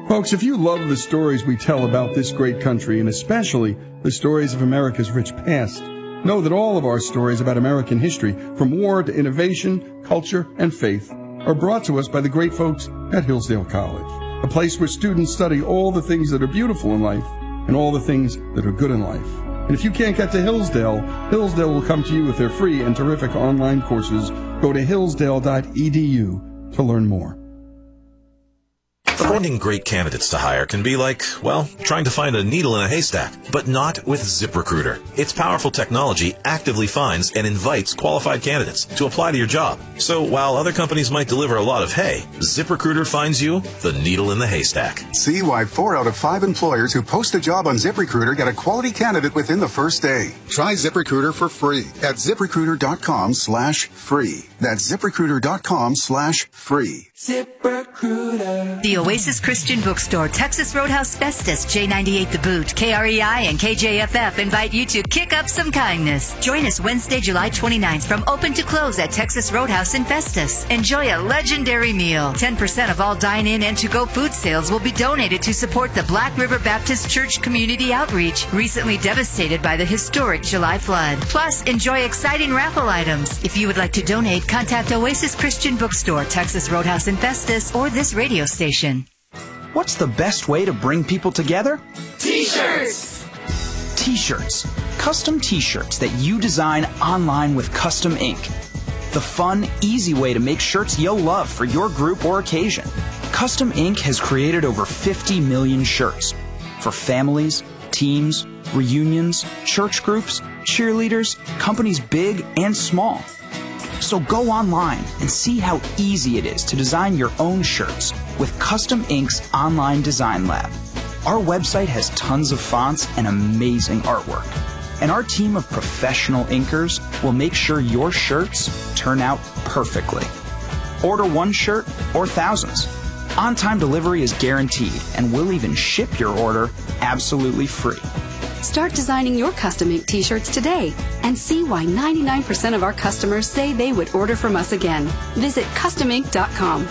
Folks, if you love the stories we tell about this great country, and especially the stories of America's rich past, know that all of our stories about American history, from war to innovation, culture, and faith, are brought to us by the great folks at Hillsdale College, a place where students study all the things that are beautiful in life and all the things that are good in life. And if you can't get to Hillsdale, Hillsdale will come to you with their free and terrific online courses. Go to hillsdale.edu to learn more. Finding great candidates to hire can be like, well, trying to find a needle in a haystack, but not with ZipRecruiter. Its powerful technology actively finds and invites qualified candidates to apply to your job. So while other companies might deliver a lot of hay, ZipRecruiter finds you the needle in the haystack. See why 4 out of 5 employers who post a job on ZipRecruiter get a quality candidate within the first day. Try ZipRecruiter for free at ZipRecruiter.com/free. That's ZipRecruiter.com/free. ZipRecruiter. The Oasis Christian Bookstore, Texas Roadhouse Festus, J98 The Boot, KREI, and KJFF invite you to kick up some kindness. Join us Wednesday, July 29th from open to close at Texas Roadhouse in Festus. Enjoy a legendary meal. 10% of all dine-in and to-go food sales will be donated to support the Black River Baptist Church Community Outreach, recently devastated by the historic July flood. Plus, enjoy exciting raffle items. If you would like to donate, contact Oasis Christian Bookstore, Texas Roadhouse in Festus, or this radio station. What's the best way to bring people together? T-shirts! T-shirts. Custom T-shirts that you design online with custom ink. The fun, easy way to make shirts you'll love for your group or occasion. Custom Ink has created over 50 million shirts for families, teams, reunions, church groups, cheerleaders, companies big and small. So go online and see how easy it is to design your own shirts with Custom Ink's online design lab. Our website has tons of fonts and amazing artwork. And our team of professional inkers will make sure your shirts turn out perfectly. Order one shirt or thousands. On-time delivery is guaranteed, and we'll even ship your order absolutely free. Start designing your custom ink T-shirts today and see why 99% of our customers say they would order from us again. Visit customink.com.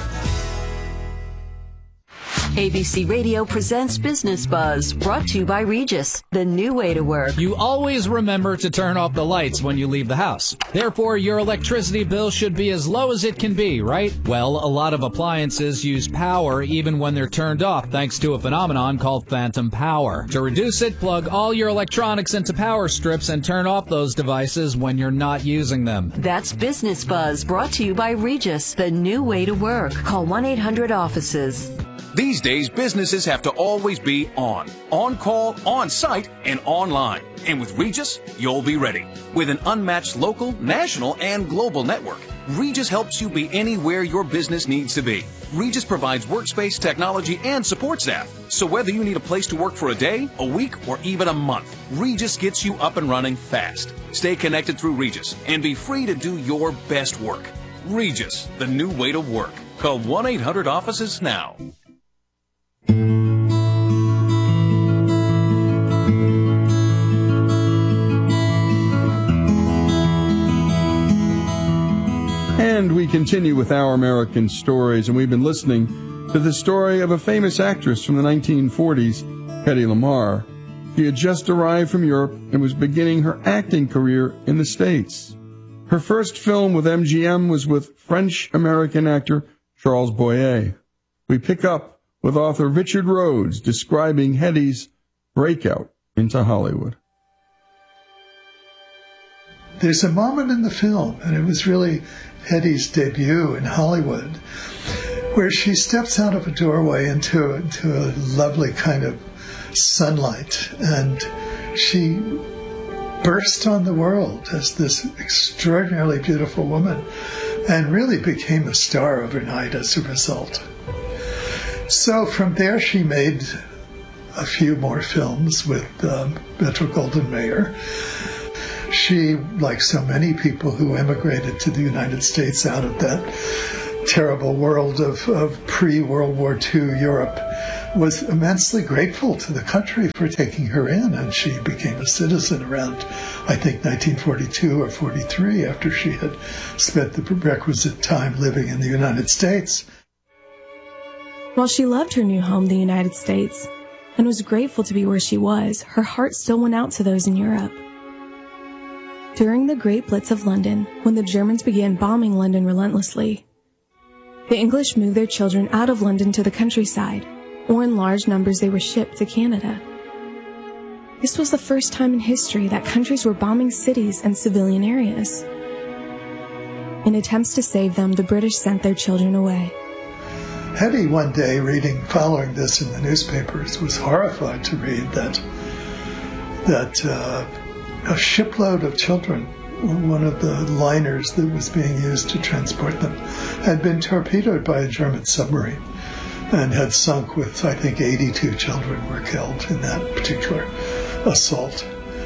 ABC Radio presents Business Buzz, brought to you by Regis, the new way to work. You always remember to turn off the lights when you leave the house. Therefore, your electricity bill should be as low as it can be, right? Well, a lot of appliances use power even when they're turned off, thanks to a phenomenon called phantom power. To reduce it, plug all your electronics into power strips and turn off those devices when you're not using them. That's Business Buzz, brought to you by Regis, the new way to work. Call 1-800-OFFICES. These days, businesses have to always be on call, on site, and online. And with Regis, you'll be ready. With an unmatched local, national, and global network, Regis helps you be anywhere your business needs to be. Regis provides workspace, technology, and support staff. So whether you need a place to work for a day, a week, or even a month, Regis gets you up and running fast. Stay connected through Regis and be free to do your best work. Regis, the new way to work. Call 1-800-OFFICES now. And we continue with Our American Stories, and we've been listening to the story of a famous actress from the 1940s, Hedy Lamarr. She had just arrived from Europe and was beginning her acting career in the States. Her first film with MGM was with French-American actor Charles Boyer. We pick up with author Richard Rhodes describing Hedy's breakout into Hollywood. There's a moment in the film, and it was really Hedy's debut in Hollywood, where she steps out of a doorway into a lovely kind of sunlight, and she burst on the world as this extraordinarily beautiful woman, and really became a star overnight as a result. So from there she made a few more films with Metro-Goldwyn-Mayer. She, like so many people who emigrated to the United States out of that terrible world of pre-World War II Europe, was immensely grateful to the country for taking her in, and she became a citizen around, I think, 1942 or 43, after she had spent the requisite time living in the United States. While she loved her new home, the United States, and was grateful to be where she was, her heart still went out to those in Europe. During the Great Blitz of London, when the Germans began bombing London relentlessly, the English moved their children out of London to the countryside, or in large numbers they were shipped to Canada. This was the first time in history that countries were bombing cities and civilian areas. In attempts to save them, the British sent their children away. Hetty, one day, following this in the newspapers, was horrified to read that a shipload of children, one of the liners that was being used to transport them, had been torpedoed by a German submarine and had sunk with, I think, 82 children were killed in that particular assault.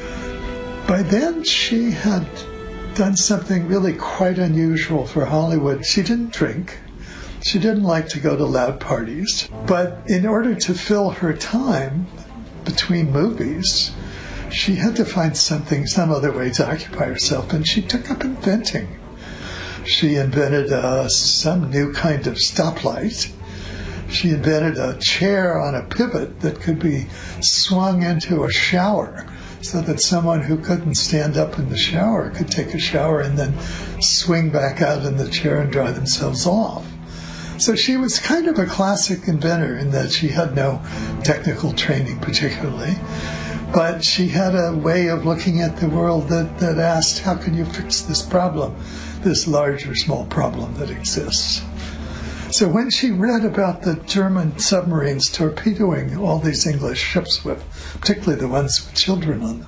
By then, she had done something really quite unusual for Hollywood. She didn't drink. She didn't like to go to loud parties. But in order to fill her time between movies, she had to find some other way to occupy herself, and she took up inventing. She invented some new kind of stoplight. She invented a chair on a pivot that could be swung into a shower so that someone who couldn't stand up in the shower could take a shower and then swing back out in the chair and dry themselves off. So she was kind of a classic inventor in that she had no technical training particularly, but she had a way of looking at the world that asked, how can you fix this problem, this large or small problem that exists? So when she read about the German submarines torpedoing all these English ships, particularly the ones with children on them,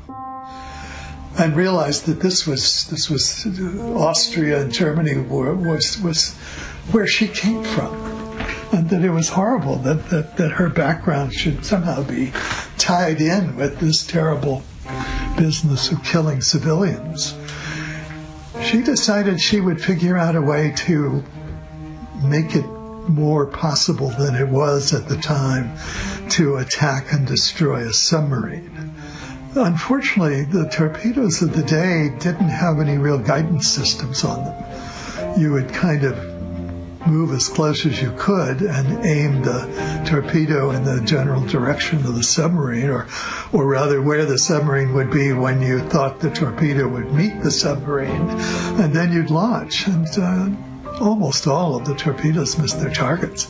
and realized that this was Austria and Germany was where she came from, and that it was horrible that her background should somehow be tied in with this terrible business of killing civilians, she decided she would figure out a way to make it more possible than it was at the time to attack and destroy a submarine. Unfortunately, the torpedoes of the day didn't have any real guidance systems on them. You would kind of move as close as you could and aim the torpedo in the general direction of the submarine, or rather where the submarine would be when you thought the torpedo would meet the submarine, and then you'd launch. And almost all of the torpedoes missed their targets.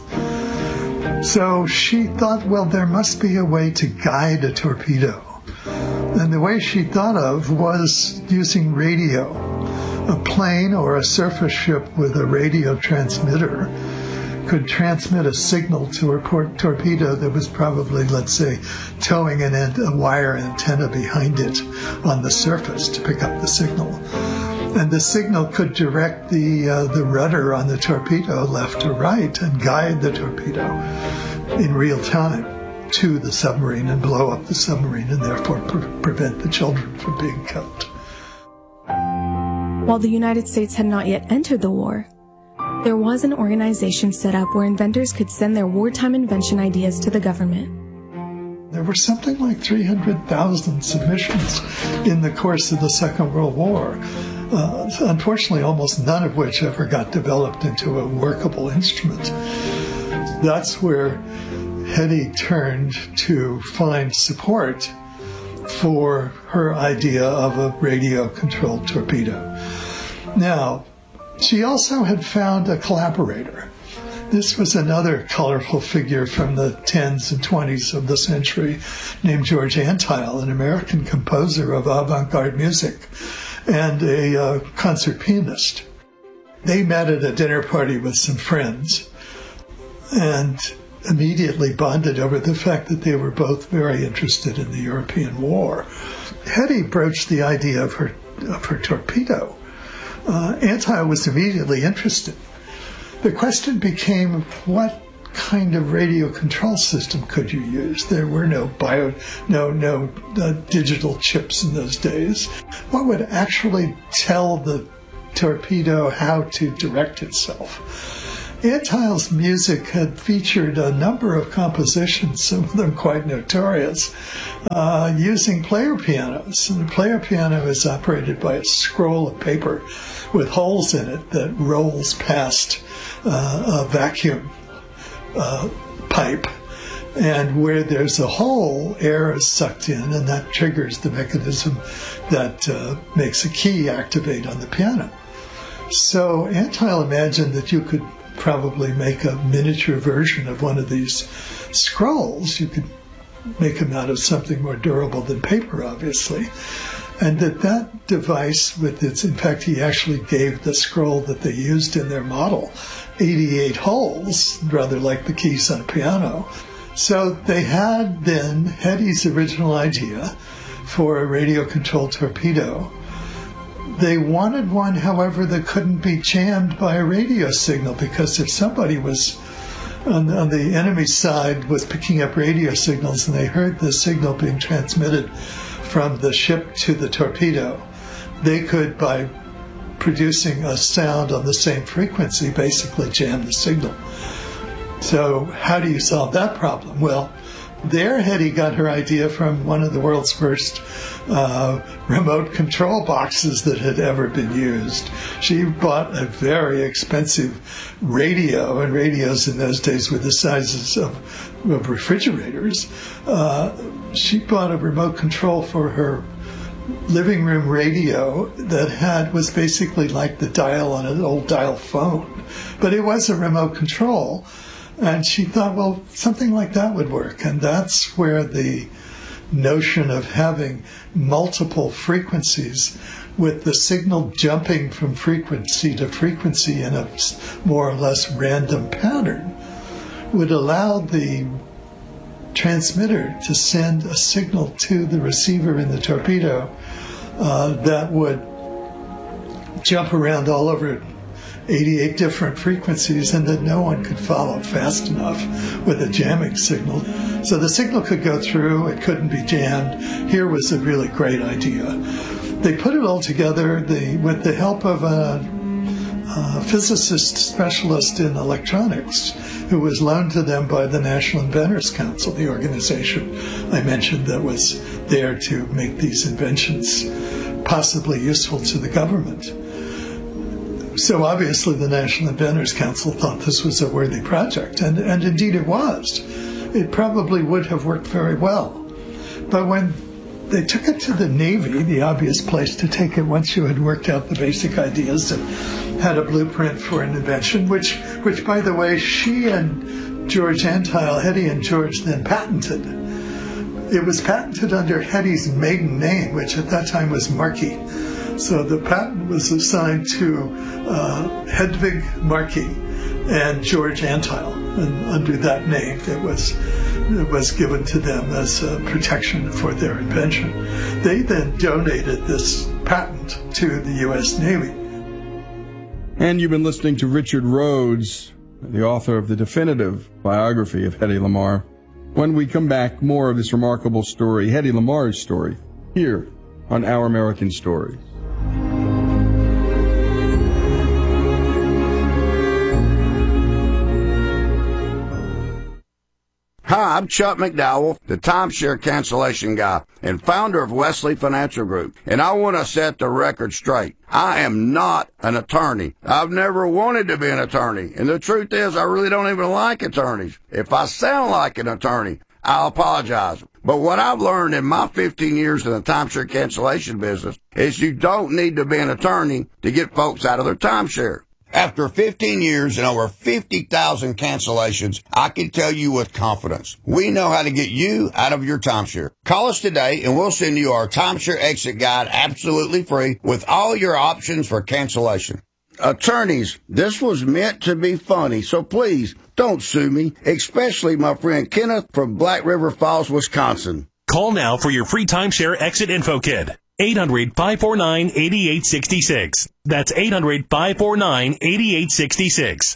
So she thought, well, there must be a way to guide a torpedo. And the way she thought of was using radio. A plane or a surface ship with a radio transmitter could transmit a signal to a torpedo that was probably, let's say, towing a wire antenna behind it on the surface to pick up the signal. And the signal could direct the rudder on the torpedo left or right and guide the torpedo in real time to the submarine and blow up the submarine and therefore prevent the children from being killed. While the United States had not yet entered the war, there was an organization set up where inventors could send their wartime invention ideas to the government. There were something like 300,000 submissions in the course of the Second World War. Unfortunately, almost none of which ever got developed into a workable instrument. That's where Hetty turned to find support for her idea of a radio-controlled torpedo. Now, she also had found a collaborator. This was another colorful figure from the 10s and 20s of the century named George Antheil, an American composer of avant-garde music and a concert pianist. They met at a dinner party with some friends and immediately bonded over the fact that they were both very interested in the European War. Hetty broached the idea of her torpedo. Antheil was immediately interested. The question became, what kind of radio control system could you use? There were no digital chips in those days. What would actually tell the torpedo how to direct itself? Antheil's music had featured a number of compositions, some of them quite notorious, using player pianos. And a player piano is operated by a scroll of paper with holes in it that rolls past a vacuum pipe, and where there's a hole, air is sucked in, and that triggers the mechanism that makes a key activate on the piano. So Antheil imagined that you could probably make a miniature version of one of these scrolls. You could make them out of something more durable than paper, obviously. And that device with its, in fact, he actually gave the scroll that they used in their model 88 holes, rather like the keys on a piano. So they had then Hetty's original idea for a radio-controlled torpedo. They wanted one, however, that couldn't be jammed by a radio signal, because if somebody was on the enemy side was picking up radio signals and they heard the signal being transmitted from the ship to the torpedo, they could, by producing a sound on the same frequency, basically jam the signal. So how do you solve that problem? Well, there Hetty got her idea from one of the world's first remote control boxes that had ever been used. She bought a very expensive radio, and radios in those days were the sizes of refrigerators. She bought a remote control for her living room radio that was basically like the dial on an old dial phone, but it was a remote control. And she thought, well, something like that would work. And that's where the notion of having multiple frequencies with the signal jumping from frequency to frequency in a more or less random pattern would allow the transmitter to send a signal to the receiver in the torpedo that would jump around all over 88 different frequencies, and that no one could follow fast enough with a jamming signal. So the signal could go through, it couldn't be jammed. Here was a really great idea. They put it all together with the help of a physicist specialist in electronics who was loaned to them by the National Inventors Council, the organization I mentioned that was there to make these inventions possibly useful to the government. So obviously the National Inventors Council thought this was a worthy project, and indeed it was. It probably would have worked very well. But when they took it to the Navy, the obvious place to take it once you had worked out the basic ideas and had a blueprint for an invention, which by the way, she and George Antheil, Hetty and George, then patented. It was patented under Hetty's maiden name, which at that time was Markey. So the patent was assigned to Hedvig Markey and George Antheil, and under that name it was given to them as a protection for their invention. They then donated this patent to the U.S. Navy. And you've been listening to Richard Rhodes, the author of the definitive biography of Hedy Lamarr. When we come back, more of this remarkable story, Hedy Lamarr's story, here on Our American Stories. Hi, I'm Chuck McDowell, the timeshare cancellation guy and founder of Wesley Financial Group, and I want to set the record straight. I am not an attorney. I've never wanted to be an attorney, and the truth is I really don't even like attorneys. If I sound like an attorney, I'll apologize. But what I've learned in my 15 years in the timeshare cancellation business is you don't need to be an attorney to get folks out of their timeshare. After 15 years and over 50,000 cancellations, I can tell you with confidence, we know how to get you out of your timeshare. Call us today and we'll send you our timeshare exit guide absolutely free with all your options for cancellation. Attorneys, this was meant to be funny, so please don't sue me, especially my friend Kenneth from Black River Falls, Wisconsin. Call now for your free timeshare exit info kit. 800-549-8866. That's 800-549-8866.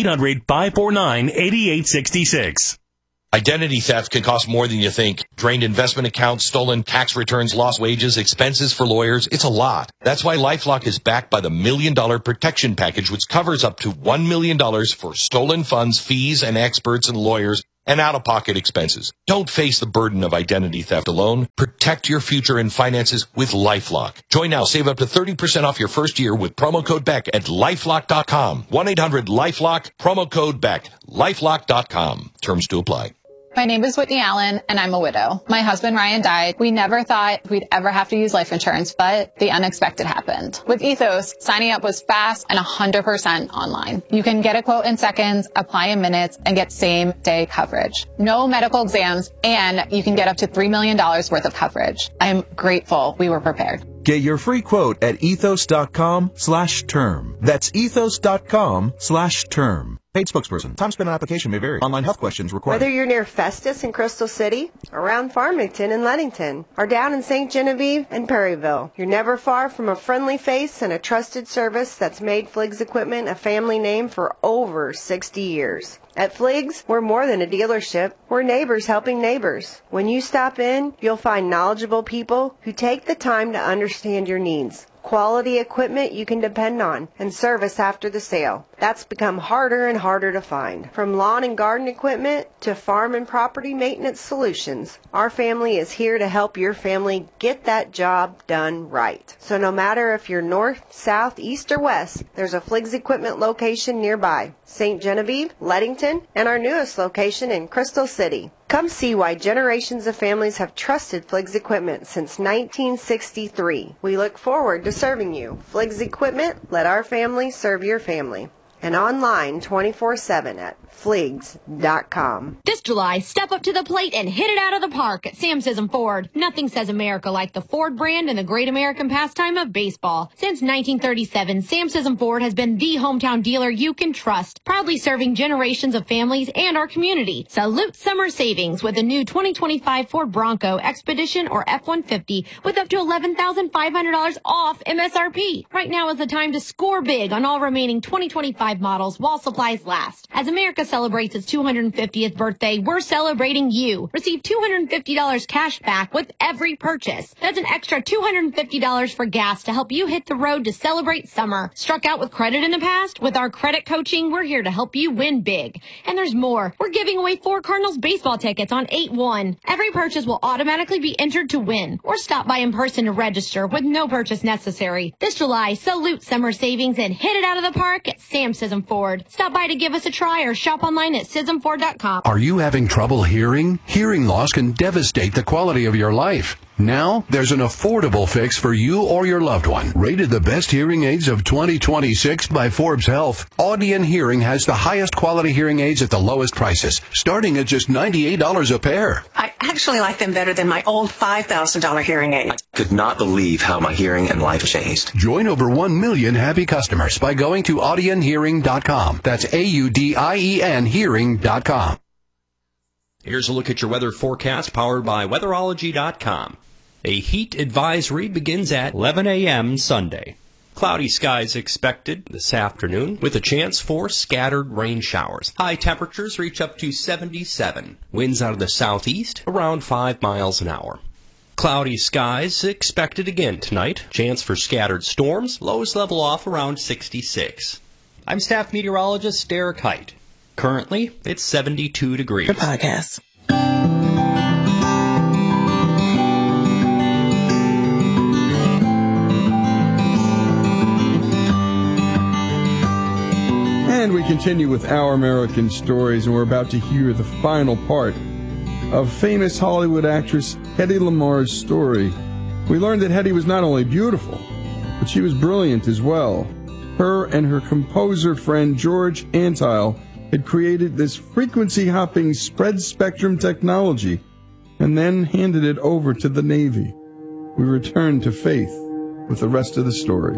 800-549-8866. Identity theft can cost more than you think. Drained investment accounts, stolen tax returns, lost wages, expenses for lawyers. It's a lot. That's why LifeLock is backed by the $1 Million Protection Package, which covers up to $1 million for stolen funds, fees, and experts and lawyers and out-of-pocket expenses. Don't face the burden of identity theft alone. Protect your future and finances with LifeLock. Join now. Save up to 30% off your first year with promo code BECK at LifeLock.com. 1-800-LifeLock, promo code BECK. LifeLock.com. Terms to apply. My name is Whitney Allen, and I'm a widow. My husband, Ryan, died. We never thought we'd ever have to use life insurance, but the unexpected happened. With Ethos, signing up was fast and 100% online. You can get a quote in seconds, apply in minutes, and get same-day coverage. No medical exams, and you can get up to $3 million worth of coverage. I am grateful we were prepared. Get your free quote at ethos.com/term. That's ethos.com/term. Paid spokesperson. Time spent on application may vary. Online health questions required. Whether you're near Festus in Crystal City, around Farmington and Leadington, or down in St. Genevieve and Perryville, you're never far from a friendly face and a trusted service that's made Fliggs Equipment a family name for over 60 years. At Fliggs, we're more than a dealership. We're neighbors helping neighbors. When you stop in, you'll find knowledgeable people who take the time to understand your needs. Quality equipment you can depend on, and service after the sale. That's become harder and harder to find. From lawn and garden equipment to farm and property maintenance solutions, our family is here to help your family get that job done right. So no matter if you're north, south, east, or west, there's a Fliggs Equipment location nearby. St. Genevieve, Leadington, and our newest location in Crystal City. Come see why generations of families have trusted Fliggs Equipment since 1963. We look forward to serving you. Fliggs Equipment, let our family serve your family. And online 24/7 at Fliggs.com. This July, step up to the plate and hit it out of the park at Sam Sism Ford. Nothing says America like the Ford brand and the great American pastime of baseball. Since 1937, Sam Sism Ford has been the hometown dealer you can trust, proudly serving generations of families and our community. Salute summer savings with the new 2025 Ford Bronco Expedition or F-150 with up to $11,500 off MSRP. Right now is the time to score big on all remaining 2025 models while supplies last. As America celebrates its 250th birthday, we're celebrating you. Receive $250 cash back with every purchase. That's an extra $250 for gas to help you hit the road to celebrate summer. Struck out with credit in the past? With our credit coaching, we're here to help you win big. And there's more. We're giving away 4 Cardinals baseball tickets on 8/1. Every purchase will automatically be entered to win. Or stop by in person to register with no purchase necessary. This July, salute summer savings and hit it out of the park at Sam Sism Ford. Stop by to give us a try or shop online at SismFord.com. Are you having trouble hearing? Hearing loss can devastate the quality of your life. Now, there's an affordable fix for you or your loved one. Rated the best hearing aids of 2026 by Forbes Health, Audion Hearing has the highest quality hearing aids at the lowest prices, starting at just $98 a pair. I actually like them better than my old $5,000 hearing aid. I could not believe how my hearing and life changed. Join over 1 million happy customers by going to audionhearing.com. That's AUDIEN hearing.com. Here's a look at your weather forecast powered by weatherology.com. A heat advisory begins at 11 a.m. Sunday. Cloudy skies expected this afternoon with a chance for scattered rain showers. High temperatures reach up to 77. Winds out of the southeast around 5 miles an hour. Cloudy skies expected again tonight. Chance for scattered storms. Lows level off around 66. I'm staff meteorologist Derek Height. Currently, it's 72 degrees. Good podcast. And we continue with Our American Stories, and we're about to hear the final part of famous Hollywood actress Hedy Lamarr's story. We learned that Hedy was not only beautiful, but she was brilliant as well. Her and her composer friend George Antheil had created this frequency-hopping spread-spectrum technology and then handed it over to the Navy. We return to Faith with the rest of the story.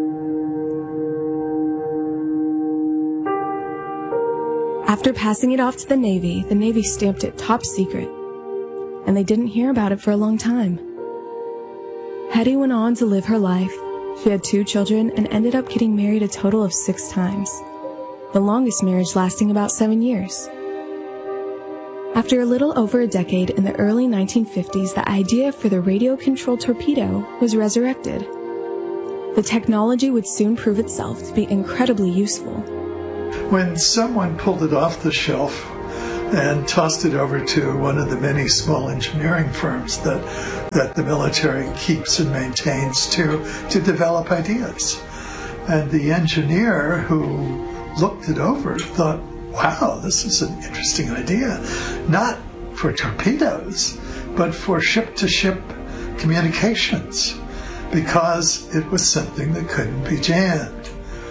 After passing it off to the Navy stamped it top secret, and they didn't hear about it for a long time. Hedy went on to live her life. She had 2 children and ended up getting married a total of 6 times, the longest marriage lasting about 7 years. After a little over a decade in the early 1950s, the idea for the radio-controlled torpedo was resurrected. The technology would soon prove itself to be incredibly useful. When someone pulled it off the shelf, and tossed it over to one of the many small engineering firms that the military keeps and maintains to develop ideas. And the engineer who looked it over thought, wow, this is an interesting idea, not for torpedoes, but for ship-to-ship communications, because it was something that couldn't be jammed.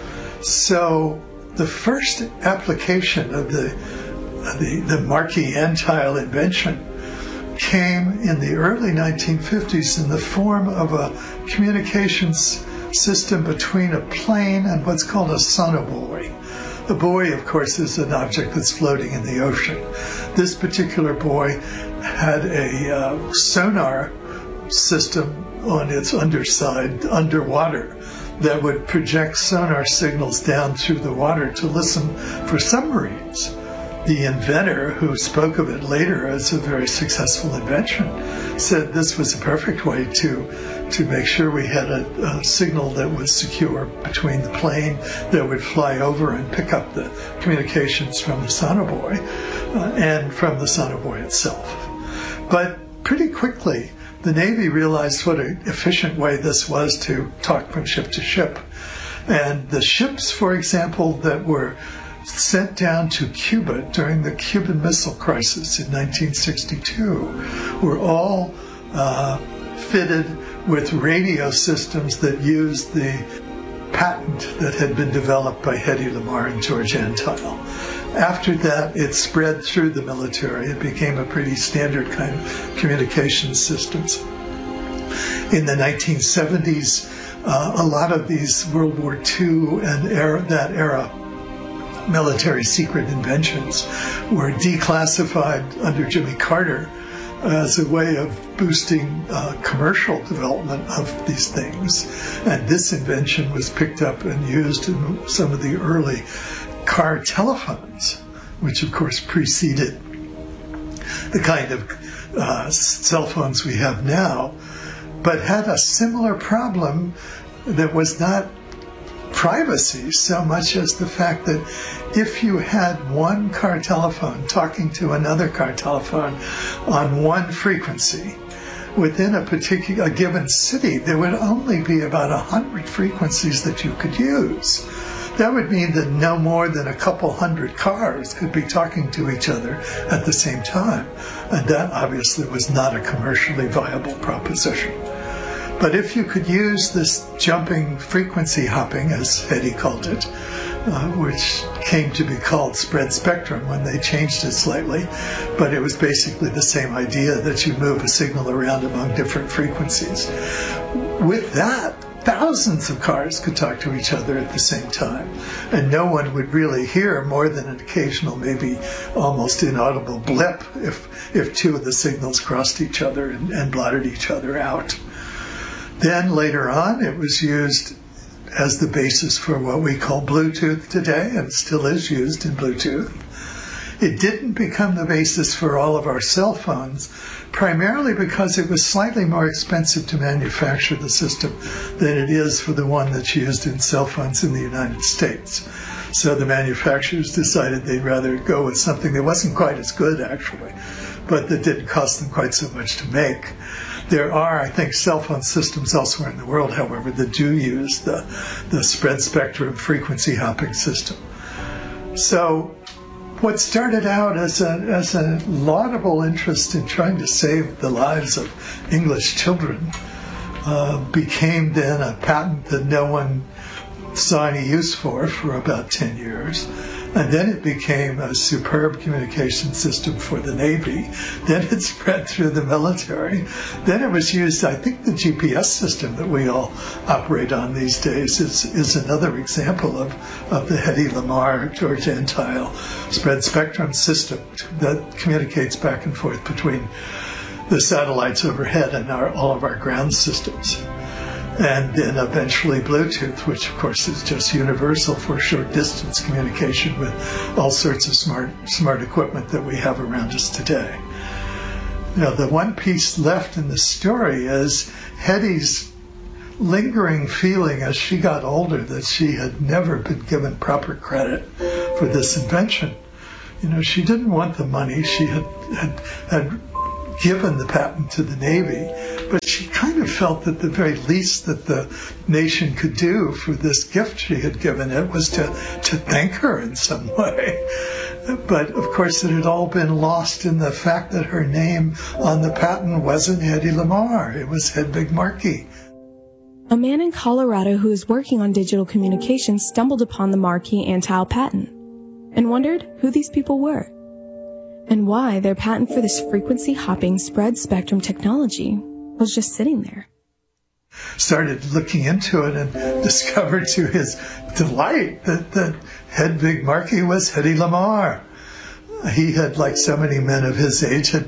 So the first application of the Marquis Antile invention came in the early 1950s in the form of a communications system between a plane and what's called a sonobuoy. A buoy, of course, is an object that's floating in the ocean. This particular buoy had a sonar system on its underside, underwater, that would project sonar signals down through the water to listen for submarines. The inventor, who spoke of it later as a very successful invention, said this was a perfect way to make sure we had a signal that was secure between the plane that would fly over and pick up the communications from the sonobuoy and from the sonobuoy itself. But pretty quickly, the Navy realized what an efficient way this was to talk from ship to ship. And the ships, for example, that were sent down to Cuba during the Cuban Missile Crisis in 1962 were all fitted with radio systems that used the patent that had been developed by Hedy Lamarr and George Antile. After that, it spread through the military. It became a pretty standard kind of communication systems. In the 1970s, a lot of these World War II and that era military secret inventions were declassified under Jimmy Carter as a way of boosting commercial development of these things. And this invention was picked up and used in some of the early car telephones, which of course preceded the kind of cell phones we have now, but had a similar problem that was not privacy so much as the fact that if you had one car telephone talking to another car telephone on one frequency, within a given city, there would only be about 100 frequencies that you could use. That would mean that no more than a couple hundred cars could be talking to each other at the same time. And that obviously was not a commercially viable proposition. But if you could use this jumping frequency hopping, as Hedy called it, which came to be called spread spectrum when they changed it slightly, but it was basically the same idea that you move a signal around among different frequencies. With that, thousands of cars could talk to each other at the same time, and no one would really hear more than an occasional, maybe almost inaudible blip if two of the signals crossed each other and blotted each other out. Then later on, it was used as the basis for what we call Bluetooth today, and still is used in Bluetooth. It didn't become the basis for all of our cell phones, primarily because it was slightly more expensive to manufacture the system than it is for the one that's used in cell phones in the United States. So the manufacturers decided they'd rather go with something that wasn't quite as good, actually, but that didn't cost them quite so much to make. There are, I think, cell phone systems elsewhere in the world, however, that do use the spread spectrum frequency hopping system. So what started out as a laudable interest in trying to save the lives of English children became then a patent that no one saw any use for about 10 years. And then it became a superb communication system for the Navy. Then it spread through the military. Then it was used, I think the GPS system that we all operate on these days is another example of the Hedy Lamarr, George Antile spread spectrum system that communicates back and forth between the satellites overhead and all of our ground systems. And then eventually Bluetooth, which of course is just universal for short distance communication with all sorts of smart equipment that we have around us today. Now, the one piece left in the story is Hedy's lingering feeling as she got older that she had never been given proper credit for this invention. She didn't want the money. She had given the patent to the Navy, but she kind of felt that the very least that the nation could do for this gift she had given it was to thank her in some way. But of course it had all been lost in the fact that her name on the patent wasn't Hedy Lamarr. It was Hedvig Markey. A man in Colorado who was working on digital communications stumbled upon the Markey Antheil patent and wondered who these people were and why their patent for this frequency-hopping spread spectrum technology was just sitting there. Started looking into it and discovered to his delight that Hedvig Markey was Hedy Lamarr. He had, like so many men of his age, had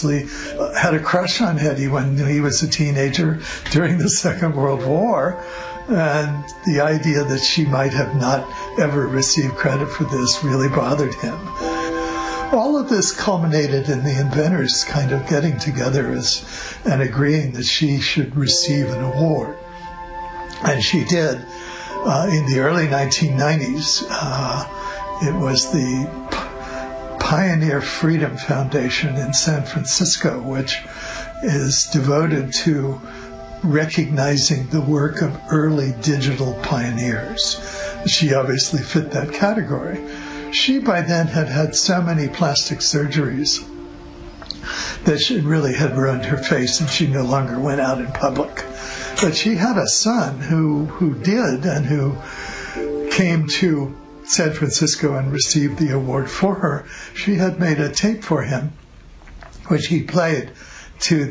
a crush on Hedy when he was a teenager during the Second World War. And the idea that she might have not ever received credit for this really bothered him. All of this culminated in the inventors kind of getting together and agreeing that she should receive an award. And she did. In the early 1990s, it was the Pioneer Freedom Foundation in San Francisco, which is devoted to recognizing the work of early digital pioneers. She obviously fit that category. She by then had had so many plastic surgeries that she really had ruined her face and she no longer went out in public. But she had a son who did and who came to San Francisco and received the award for her. She had made a tape for him, which he played to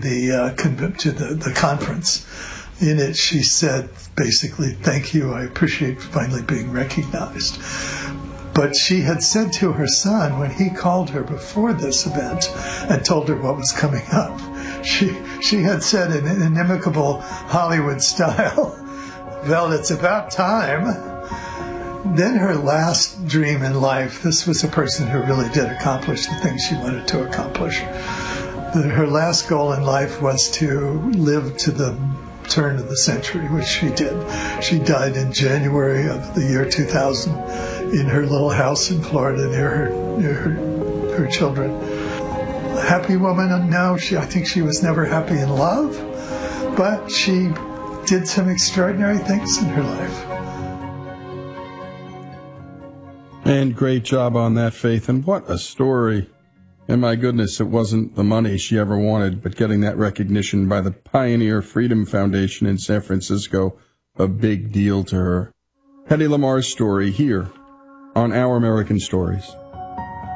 the conference. In it, she said, basically, "Thank you, I appreciate finally being recognized." But she had said to her son, when he called her before this event and told her what was coming up, she had said in an inimicable Hollywood style, "Well, it's about time." Then her last dream in life, this was a person who really did accomplish the things she wanted to accomplish. Her last goal in life was to live to the turn of the century, which she did. She died in January of the year 2000 in her little house in Florida near her children. A happy woman, and now I think she was never happy in love, but she did some extraordinary things in her life. And great job on that, Faith, and what a story. And my goodness, it wasn't the money she ever wanted, but getting that recognition by the Pioneer Freedom Foundation in San Francisco, a big deal to her. Hedy Lamarr's story here on Our American Stories.